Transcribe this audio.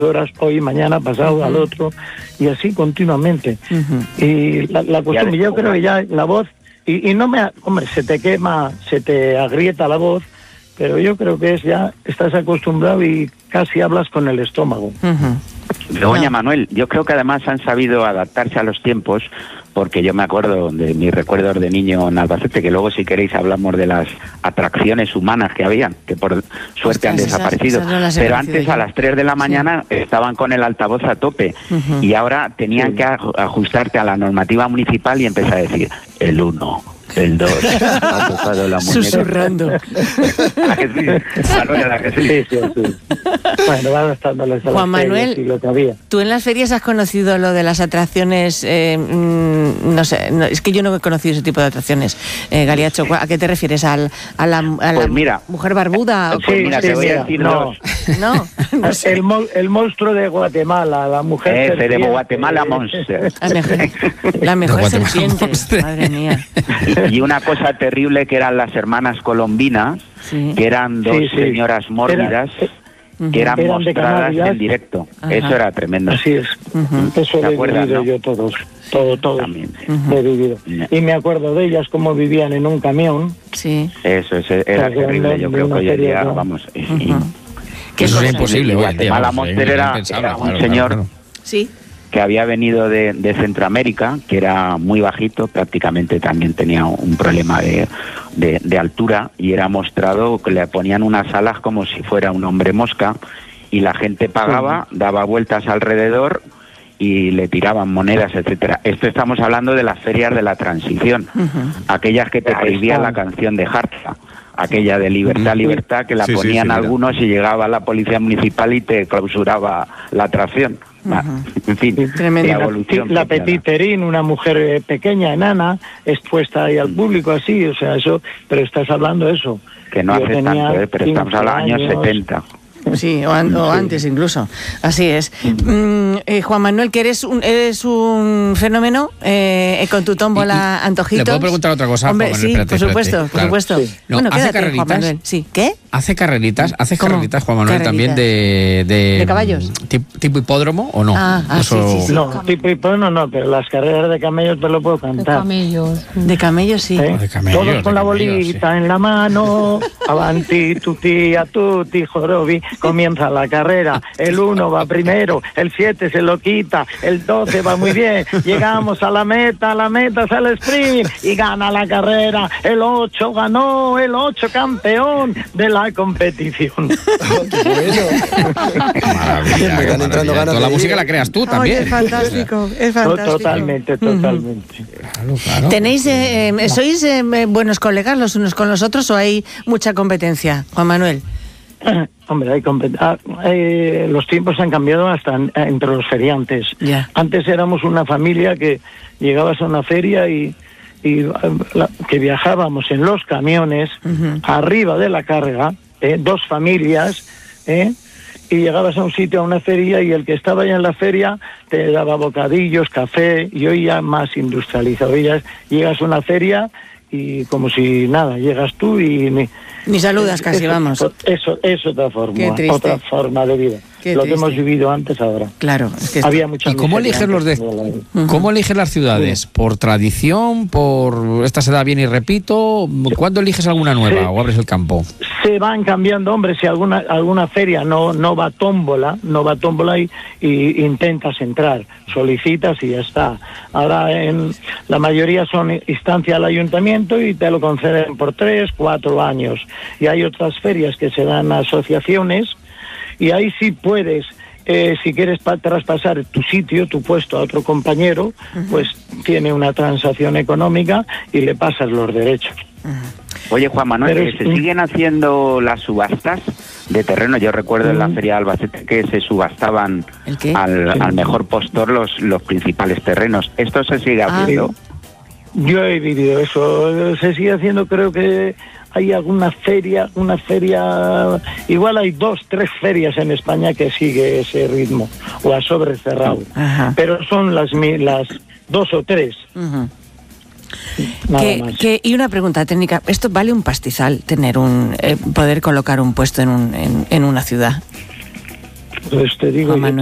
horas, hoy, mañana, pasado, al otro, y así continuamente. Y la costumbre, yo creo que ya la voz, y no me... Hombre, se te quema, se te agrieta la voz, pero yo creo que es ya, estás acostumbrado y casi hablas con el estómago. Doña Manuel, yo creo que además han sabido adaptarse a los tiempos, porque yo me acuerdo de mis recuerdos de niño en Albacete, que luego si queréis hablamos de las atracciones humanas que habían, que por suerte han desaparecido. Pero antes a las 3 de la mañana estaban con el altavoz a tope y ahora tenían que ajustarte a la normativa municipal y empezar a decir el 1. El 2 ha tocado la muñeca. Susurrando. ¿A que sí? Manuel, ¿a que sí? Sí. Bueno, van adaptándoles a Juan las ferias Manuel, y lo que había. ¿tú en las ferias has conocido lo de las atracciones? No sé, es que yo no he conocido ese tipo de atracciones. Galiacho, ¿a qué te refieres? ¿A la Pues mira, mujer barbuda? Pues mira, te voy a decir no. No sé. El monstruo de Guatemala, la mujer de Guatemala Monster. La mejor Guatemala serpiente, Monster. madre mía. Y una cosa terrible que eran las hermanas colombinas, que eran dos señoras mórbidas, que eran mostradas en directo. Eso era tremendo. Así es. Eso lo he vivido yo todo. También, sí. Lo he vivido. Y me acuerdo de ellas, cómo vivían en un camión. Sí. Eso era terrible. Yo creo que hoy en día, vamos... Que eso es imposible hoy en día. Guatemala Monster era un señor... Sí. Que había venido de Centroamérica, que era muy bajito, prácticamente también tenía un problema de altura, y era mostrado que le ponían unas alas como si fuera un hombre mosca, y la gente pagaba, daba vueltas alrededor y le tiraban monedas, etcétera. Esto estamos hablando de las ferias de la transición, aquellas que te prohibían la canción de Harta, aquella de Libertad, Libertad, que la ponían algunos y llegaba la policía municipal y te clausuraba la atracción. En fin, tremendo. La evolución. La Petit Terrine, una mujer pequeña, enana, expuesta ahí al público, así, o sea, eso, pero estás hablando de eso. Que no hace tanto, pero estamos a los años 70. Sí, o antes incluso. Así es. Juan Manuel, que eres un fenómeno con tu tómbola antojitos. ¿Le puedo preguntar otra cosa? Hombre, Juan Manuel? sí, por supuesto. Sí. No, bueno, ¿hace quédate, carreritas? Juan Manuel. Sí. ¿Qué? ¿Hace carreritas, ¿Cómo? Juan Manuel, también ¿De caballos? ¿Tipo hipódromo o no? Sí. No, tipo hipódromo no, pero las carreras de camellos te lo puedo cantar. De camellos, sí. ¿Eh? De camellos, Todos con la bolita en la mano, avanti, tutti, jorobi, comienza la carrera, el 1 va primero, el 7 se lo quita, el 12 va muy bien, llegamos a la meta es el sprint y gana la carrera, el 8 ganó, el 8 campeón de la competición. Maravilla, Me están entrando ganas Toda la de música ir. la creas tú Oye, también. es fantástico, es fantástico. Totalmente. Claro. ¿Tenéis, sois buenos colegas los unos con los otros o hay mucha competencia, Juan Manuel? Hombre, los tiempos han cambiado hasta entre los feriantes. Ya. Antes éramos una familia que llegabas a una feria y que viajábamos en los camiones arriba de la carga, dos familias, y llegabas a un sitio, a una feria, y el que estaba ya en la feria te daba bocadillos, café, y hoy ya más industrializado. Hoy ya llegas a una feria y como si nada, llegas tú y Ni saludas casi, vamos. Eso es otra forma, otra forma de vida. Qué lo que triste. hemos vivido antes ahora. Claro. Es que Había mucha ¿Y cómo eligen cómo eligen las ciudades? ¿Por tradición? ¿Por esta se da bien y repito? ¿Cuándo eliges alguna nueva o abres el campo? Se van cambiando, hombre, si alguna feria no va tómbola y intentas entrar, solicitas y ya está. Ahora la mayoría son instancia al ayuntamiento y te lo conceden por 3, 4 años. Y hay otras ferias que se dan a asociaciones y ahí sí puedes, si quieres traspasar tu sitio, tu puesto a otro compañero, pues tiene una transacción económica y le pasas los derechos. Oye, Juan Manuel, ¿se siguen haciendo las subastas de terreno? Yo recuerdo en la Feria de Albacete que se subastaban al mejor postor los principales terrenos. ¿Esto se sigue haciendo? Yo he vivido eso, se sigue haciendo, creo que hay una feria, igual hay 2, 3 ferias en España que sigue ese ritmo, o a sobre cerrado. Pero son las 2 o 3. Nada más. Y una pregunta técnica, ¿esto vale un pastizal tener poder colocar un puesto en una ciudad? Pues te digo,